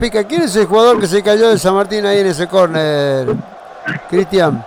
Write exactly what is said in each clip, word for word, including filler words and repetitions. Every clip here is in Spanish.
Pica, ¿quién es el jugador que se cayó de San Martín ahí en ese córner, Cristian?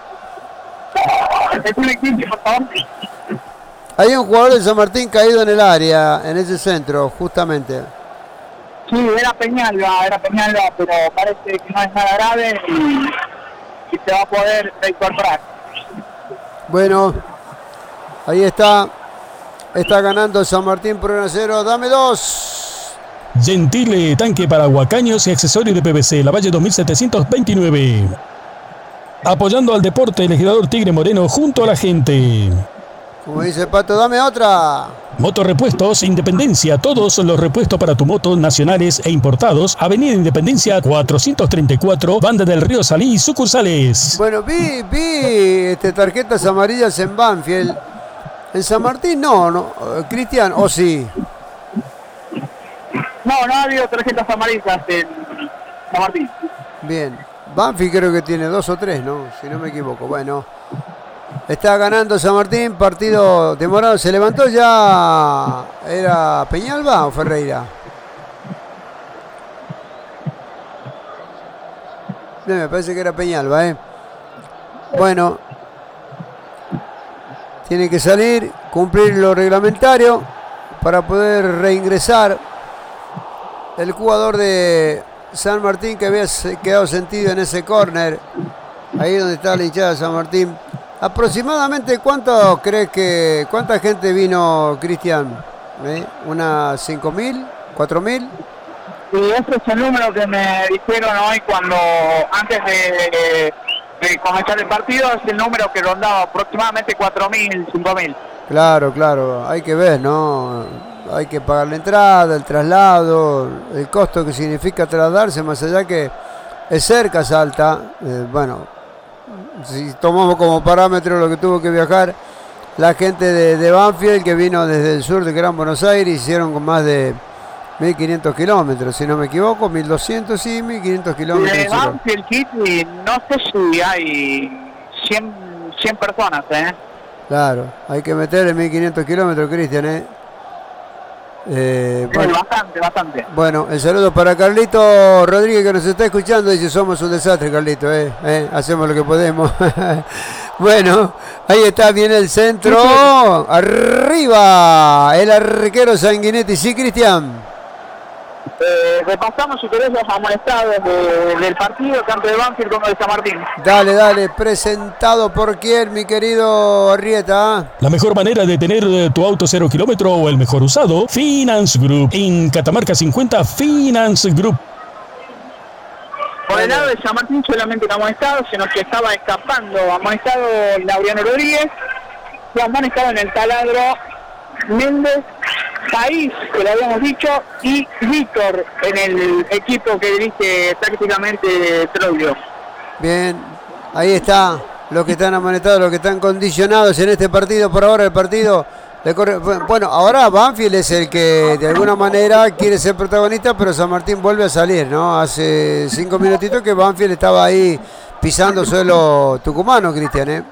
Hay un jugador de San Martín caído en el área, en ese centro, justamente. Sí, era Peñalba, era Peñalba, pero parece que no es nada grave y, y se va a poder reincorporar. Bueno, ahí está. Está ganando San Martín por uno a cero. Dame dos. Gentile, tanque para huacaños y accesorios de P V C, La Valle dos mil setecientos veintinueve. Apoyando al deporte, legislador Tigre Moreno junto a la gente. Como dice el Pato, dame otra. Motorrepuestos Independencia, todos los repuestos para tu moto, nacionales e importados. Avenida Independencia cuatrocientos treinta y cuatro, Banda del Río Salí, sucursales. Bueno, vi, vi este, tarjetas amarillas en Banfield. En San Martín no, no. Cristian, ¿o sí? No, no ha habido tarjetas amarillas en San Martín. Bien. Banfield creo que tiene dos o tres, ¿no? Si no me equivoco. Bueno. Está ganando San Martín, partido demorado. ¿Se levantó ya? ¿Era Peñalba o Ferreira? No, me parece que era Peñalba, ¿eh? Bueno. Tiene que salir, cumplir lo reglamentario para poder reingresar el jugador de San Martín que había quedado sentido en ese córner. Ahí donde está la hinchada de San Martín. Aproximadamente, ¿cuánto crees que, cuánta gente vino, Cristian? ¿Eh? ¿Unas cinco mil? ¿cuatro mil? Sí, ese es el número que me dijeron hoy cuando, antes de, de comenzar el partido, es el número que rondaba aproximadamente cuatro mil, cinco mil. Claro, claro, hay que ver, ¿no? Hay que pagar la entrada, el traslado, el costo que significa trasladarse, más allá que es cerca Salta, eh, bueno, si tomamos como parámetro lo que tuvo que viajar la gente de, de Banfield, que vino desde el sur de Gran Buenos Aires, hicieron con más de mil quinientos kilómetros, si no me equivoco, mil doscientos, sí, mil quinientos kilómetros. De Banfield, Kitty, no sé si hay cien personas, ¿eh? Claro, hay que meterle mil quinientos kilómetros, Cristian, ¿eh? Eh, sí, bueno, bastante, bastante. Bueno, el saludo para Carlito Rodríguez que nos está escuchando. Dice, somos un desastre, Carlito, ¿eh? ¿Eh? Hacemos lo que podemos. Bueno, ahí está, viene el centro. Sí, sí. Arriba, el arquero Sanguinetti. Sí, Cristian. Eh, repasamos si querés los amonestados de, del partido, tanto de Banfield como de San Martín. Dale, dale, presentado por quién, mi querido Arrieta. La mejor manera de tener tu auto cero kilómetro o el mejor usado, Finance Group. En Catamarca cincuenta, Finance Group. Por el lado de San Martín solamente el amonestado, se nos estaba escapando amonestado Laureano Rodríguez, y amonestado en el taladro Méndez, País, que lo habíamos dicho, y Víctor en el equipo que dirige prácticamente Troglio. Bien, ahí está, los que están amonestados, los que están condicionados en este partido. Por ahora el partido le corre. Bueno, ahora Banfield es el que de alguna manera quiere ser protagonista, pero San Martín vuelve a salir, ¿no? Hace cinco minutitos que Banfield estaba ahí pisando suelo tucumano, Cristian, ¿eh?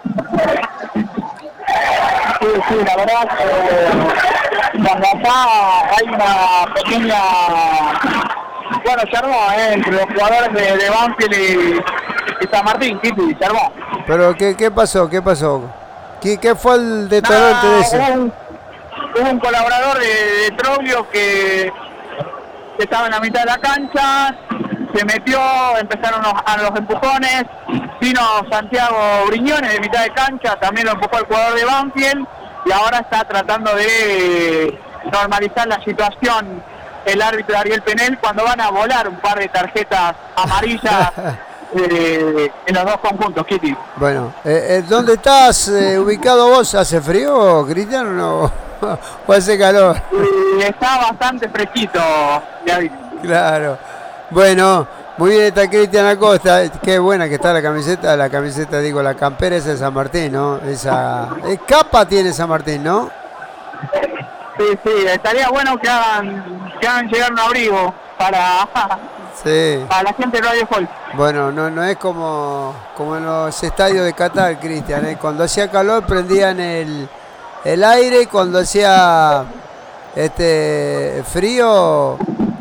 Sí, sí, la verdad, eh, cuando acá hay una pequeña, bueno, se armó, eh, entre los jugadores de, de Banfield y, y San Martín, Kitty, se armó. Pero, ¿qué, qué pasó? ¿Qué pasó? ¿Qué, qué fue el detonante de eso? Hubo un, hubo un colaborador de, de Troglio que, que estaba en la mitad de la cancha, se metió, empezaron los, a los empujones, vino Santiago Briñones de mitad de cancha, también lo empujó el jugador de Banfield, y ahora está tratando de normalizar la situación el árbitro Ariel Penel cuando van a volar un par de tarjetas amarillas eh, en los dos conjuntos, Kitty. Bueno, eh, ¿dónde estás eh, ubicado vos? ¿Hace frío, Cristian, o, o hace calor? Y está bastante fresquito, David. Claro. Bueno, muy bien está Cristian Acosta. Qué buena que está la camiseta, la camiseta, digo, la campera esa de San Martín, ¿no? Esa eh, capa tiene San Martín, ¿no? Sí, sí, estaría bueno que hagan, que hagan llegar un abrigo para, sí. para la gente de Radio Hall. Bueno, no, no es como, como en los estadios de Qatar, Cristian, ¿eh? Cuando hacía calor prendían el, el aire y cuando hacía este frío